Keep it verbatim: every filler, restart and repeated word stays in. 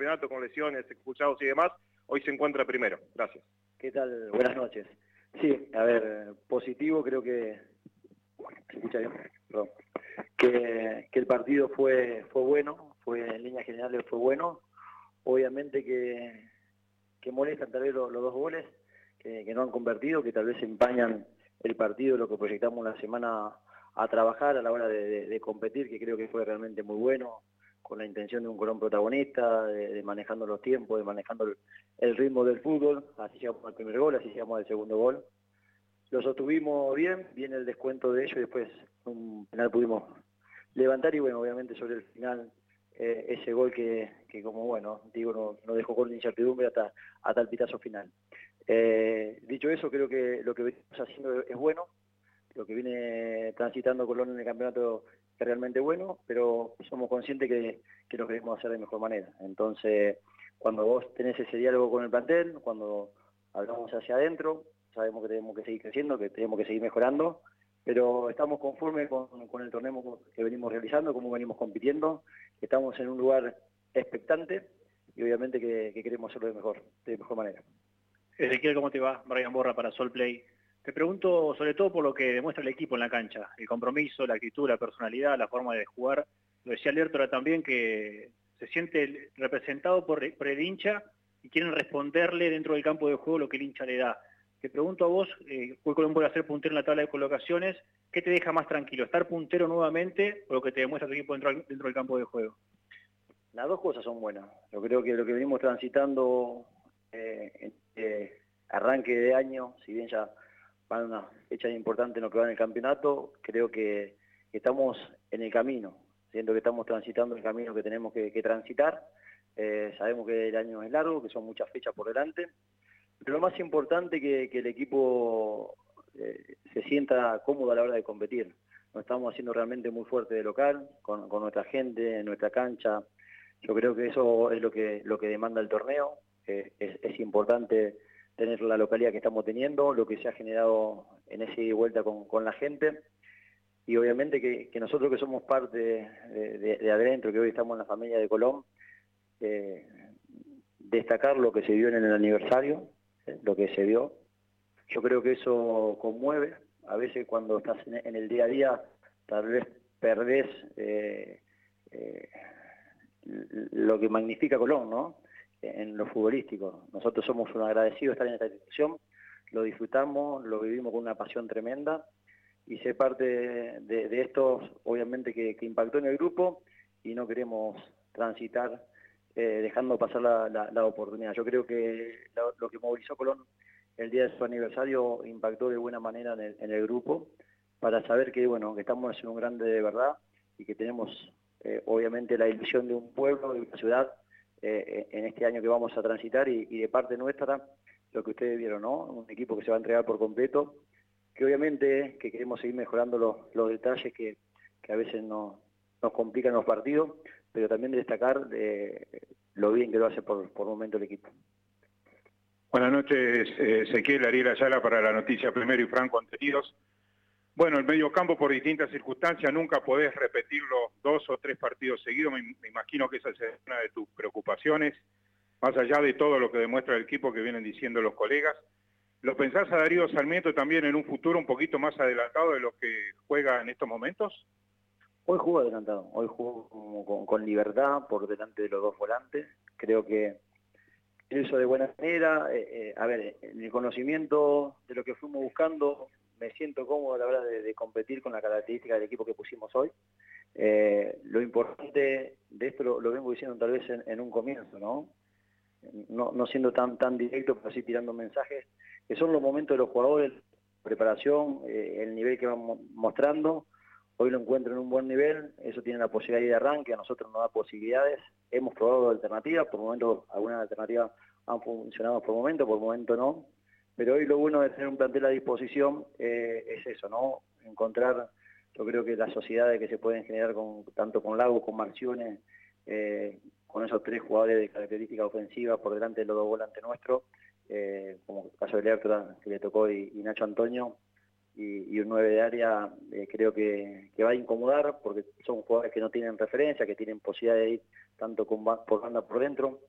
campeonato con lesiones, expulsados y demás, hoy se encuentra primero. Gracias. ¿Qué tal? Buenas noches. Sí, a ver, positivo creo que... ¿Se escucha bien? Perdón. Que, que el partido fue, fue bueno, fue en líneas generales fue bueno. Obviamente que, que molestan tal vez los, los dos goles que, que no han convertido, que tal vez empañan el partido, lo que proyectamos la semana a trabajar a la hora de, de, de competir, que creo que fue realmente muy bueno, con la intención de un Colón protagonista, de, de manejando los tiempos, de manejando el, el ritmo del fútbol. Así llegamos al primer gol, así llegamos al segundo gol. Lo sostuvimos bien, viene el descuento de ellos y después un penal pudimos levantar y bueno, obviamente sobre el final eh, ese gol que, que como bueno, digo, no, no dejó con incertidumbre hasta, hasta el pitazo final. Eh, dicho eso, creo que lo que venimos haciendo es bueno, lo que viene transitando Colón en el campeonato es realmente bueno, pero somos conscientes que, que lo queremos hacer de mejor manera. Entonces, cuando vos tenés ese diálogo con el plantel, cuando hablamos hacia adentro, sabemos que tenemos que seguir creciendo, que tenemos que seguir mejorando, pero estamos conformes con, con el torneo que venimos realizando, cómo venimos compitiendo, estamos en un lugar expectante y obviamente que, que queremos hacerlo de mejor, de mejor manera. Ezequiel, ¿cómo te va? Brian Borra para Sol Play. Te pregunto sobre todo por lo que demuestra el equipo en la cancha, el compromiso, la actitud, la personalidad, la forma de jugar. Lo decía Lertora también, que se siente representado por, por el hincha y quieren responderle dentro del campo de juego lo que el hincha le da. Te pregunto a vos, eh, hoy Colón vuelve a ser puntero en la tabla de colocaciones, ¿qué te deja más tranquilo? ¿Estar puntero nuevamente o lo que te demuestra tu equipo dentro, dentro del campo de juego? Las dos cosas son buenas. Yo creo que lo que venimos transitando eh, en eh, arranque de año, si bien ya van unas fechas importantes en lo que va en el campeonato, creo que estamos en el camino, siento que estamos transitando el camino que tenemos que, que transitar. Eh, sabemos que el año es largo, que son muchas fechas por delante, pero lo más importante es que, que el equipo eh, se sienta cómodo a la hora de competir. Nos estamos haciendo realmente muy fuerte de local, con, con nuestra gente, en nuestra cancha. Yo creo que eso es lo que, lo que demanda el torneo. Eh, es, es importante tener la localidad que estamos teniendo, lo que se ha generado en ese ida y vuelta con, con la gente. Y obviamente que, que nosotros que somos parte de, de, de adentro, que hoy estamos en la familia de Colón, eh, destacar lo que se vio en el aniversario, lo que se vio. Yo creo que eso conmueve. A veces cuando estás en el día a día, tal vez perdés eh, eh, lo que magnifica Colón, ¿no? En lo futbolístico. Nosotros somos un agradecidos de estar en esta institución, lo disfrutamos, lo vivimos con una pasión tremenda y ser parte de, de, de esto, obviamente que, que impactó en el grupo y no queremos transitar eh, dejando pasar la, la, la oportunidad. Yo creo que lo, lo que movilizó Colón el día de su aniversario impactó de buena manera en el, en el grupo para saber que, bueno, que estamos en un grande de verdad y que tenemos eh, obviamente la ilusión de un pueblo, de una ciudad eh, en este año que vamos a transitar y, y de parte nuestra lo que ustedes vieron, ¿no? Un equipo que se va a entregar por completo, que obviamente que queremos seguir mejorando los, los detalles que, que a veces nos, nos complican los partidos, pero también destacar de lo bien que lo hace por, por momento el equipo. Buenas noches, Ezequiel, Ariel Ayala para la Noticia Primero y Franco Antenidos. Bueno, el mediocampo por distintas circunstancias nunca podés repetirlo dos o tres partidos seguidos, me, me imagino que esa es una de tus preocupaciones, más allá de todo lo que demuestra el equipo que vienen diciendo los colegas. ¿Lo pensás a Darío Sarmiento también en un futuro un poquito más adelantado de lo que juega en estos momentos? Hoy jugó adelantado, hoy jugó como con, con libertad por delante de los dos volantes, creo que lo hizo de buena manera. Eh, eh, a ver, en el conocimiento de lo que fuimos buscando, me siento cómodo a la hora de, de competir con la característica del equipo que pusimos hoy. Eh, lo importante de esto lo, lo vengo diciendo tal vez en, en un comienzo, ¿no? No, no siendo tan tan directo, pero sí tirando mensajes, que son los momentos de los jugadores, preparación, eh, el nivel que van mo mostrando. Hoy lo encuentro en un buen nivel, eso tiene la posibilidad de arranque, a nosotros nos da posibilidades. Hemos probado alternativas, por momentos algunas alternativas han funcionado por momento, por momento no. Pero hoy lo bueno de tener un plantel a disposición eh, es eso, ¿no? Encontrar, yo creo que las sociedades que se pueden generar con, tanto con Lagos, con Marciones, eh, con esos tres jugadores de características ofensivas por delante de los dos volantes nuestros, eh, como el caso de Lertora que le tocó y, y Nacho Antonio, y, y un nueve de área, eh, creo que, que va a incomodar porque son jugadores que no tienen referencia, que tienen posibilidad de ir tanto con, por banda por dentro.